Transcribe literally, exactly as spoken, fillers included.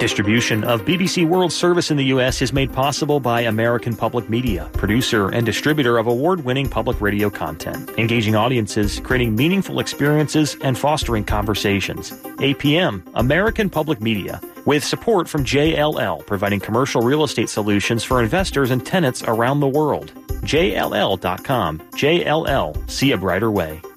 Distribution of B B C World Service in the U S is made possible by American Public Media, producer and distributor of award-winning public radio content, engaging audiences, creating meaningful experiences, and fostering conversations. A P M, American Public Media, with support from J L L, providing commercial real estate solutions for investors and tenants around the world. J L L dot com. J L L. See a brighter way.